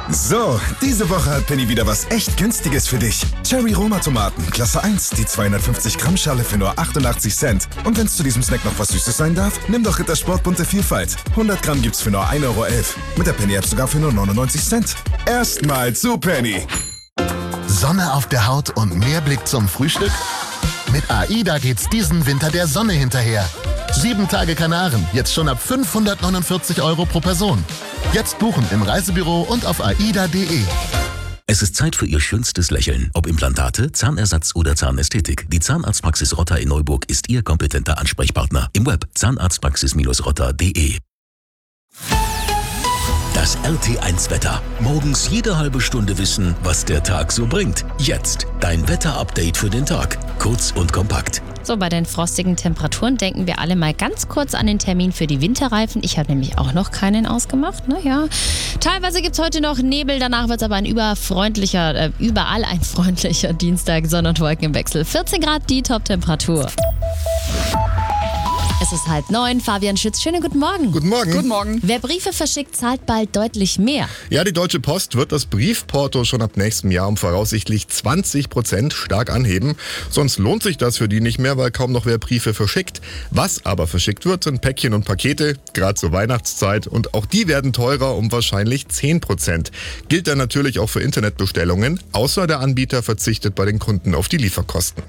So, diese Woche hat Penny wieder was echt Günstiges für dich. Cherry Roma Tomaten, Klasse 1, die 250 Gramm Schale für nur 88 Cent. Und wenn es zu diesem Snack noch was Süßes sein darf, nimm doch Rittersport bunte Vielfalt. 100 Gramm gibt's für nur 1,11 Euro. Mit der Penny-App sogar für nur 99 Cent. Erstmal zu Penny. Sonne auf der Haut und mehr Blick zum Frühstück? Mit AIDA geht's diesen Winter der Sonne hinterher. 7 Tage Kanaren, jetzt schon ab 549 Euro pro Person. Jetzt buchen im Reisebüro und auf aida.de. Es ist Zeit für Ihr schönstes Lächeln. Ob Implantate, Zahnersatz oder Zahnästhetik. Die Zahnarztpraxis Rotter in Neuburg ist Ihr kompetenter Ansprechpartner. Im Web zahnarztpraxis-rotter.de. Das RT1-Wetter. Morgens jede halbe Stunde wissen, was der Tag so bringt. Jetzt dein Wetter-Update für den Tag. Kurz und kompakt. So, bei den frostigen Temperaturen denken wir alle mal ganz kurz an den Termin für die Winterreifen. Ich habe nämlich auch noch keinen ausgemacht. Naja, teilweise gibt es heute noch Nebel, danach wird es aber überall ein freundlicher Dienstag, Sonne und Wolken im Wechsel. 14 Grad die Top-Temperatur. Es ist 8:30. Fabian Schütz, schönen guten Morgen. Guten Morgen. Guten Morgen. Wer Briefe verschickt, zahlt bald deutlich mehr. Ja, die Deutsche Post wird das Briefporto schon ab nächstem Jahr um voraussichtlich 20% stark anheben. Sonst lohnt sich das für die nicht mehr, weil kaum noch wer Briefe verschickt. Was aber verschickt wird, sind Päckchen und Pakete, gerade zur Weihnachtszeit. Und auch die werden teurer um wahrscheinlich 10%. Gilt dann natürlich auch für Internetbestellungen, außer der Anbieter verzichtet bei den Kunden auf die Lieferkosten.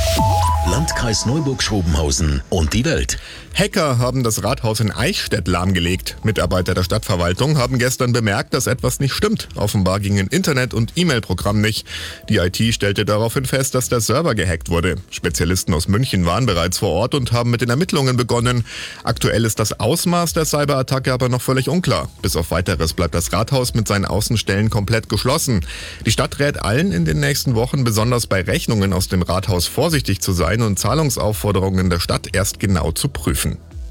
Landkreis Neuburg-Schrobenhausen und die Welt. Hacker haben das Rathaus in Eichstätt lahmgelegt. Mitarbeiter der Stadtverwaltung haben gestern bemerkt, dass etwas nicht stimmt. Offenbar gingen Internet- und E-Mail-Programm nicht. Die IT stellte daraufhin fest, dass der Server gehackt wurde. Spezialisten aus München waren bereits vor Ort und haben mit den Ermittlungen begonnen. Aktuell ist das Ausmaß der Cyberattacke aber noch völlig unklar. Bis auf Weiteres bleibt das Rathaus mit seinen Außenstellen komplett geschlossen. Die Stadt rät allen in den nächsten Wochen, besonders bei Rechnungen aus dem Rathaus vorsichtig zu sein und Zahlungsaufforderungen der Stadt erst genau zu prüfen.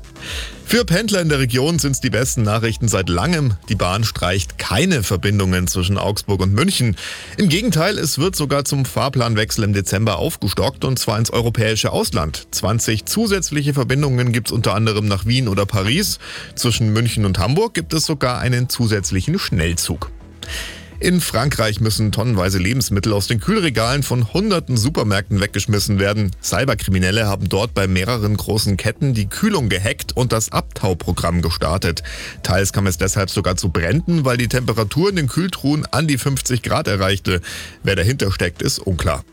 Für Pendler in der Region sind es die besten Nachrichten seit langem. Die Bahn streicht keine Verbindungen zwischen Augsburg und München. Im Gegenteil, es wird sogar zum Fahrplanwechsel im Dezember aufgestockt, und zwar ins europäische Ausland. 20 zusätzliche Verbindungen gibt es unter anderem nach Wien oder Paris. Zwischen München und Hamburg gibt es sogar einen zusätzlichen Schnellzug. In Frankreich müssen tonnenweise Lebensmittel aus den Kühlregalen von hunderten Supermärkten weggeschmissen werden. Cyberkriminelle haben dort bei mehreren großen Ketten die Kühlung gehackt und das Abtauprogramm gestartet. Teils kam es deshalb sogar zu Bränden, weil die Temperatur in den Kühltruhen an die 50 Grad erreichte. Wer dahinter steckt, ist unklar.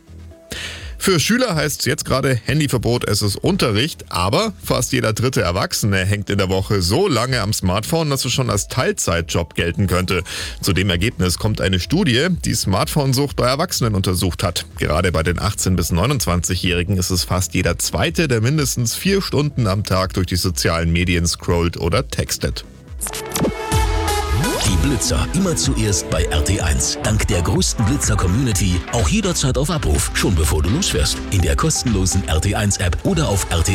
Für Schüler heißt es jetzt gerade Handyverbot, es ist Unterricht, aber fast jeder dritte Erwachsene hängt in der Woche so lange am Smartphone, dass es schon als Teilzeitjob gelten könnte. Zu dem Ergebnis kommt eine Studie, die Smartphone-Sucht bei Erwachsenen untersucht hat. Gerade bei den 18- bis 29-Jährigen ist es fast jeder Zweite, der mindestens 4 Stunden am Tag durch die sozialen Medien scrollt oder textet. Die Blitzer immer zuerst bei RT1. Dank der größten Blitzer-Community auch jederzeit auf Abruf, schon bevor du losfährst. In der kostenlosen RT1-App oder auf RT1.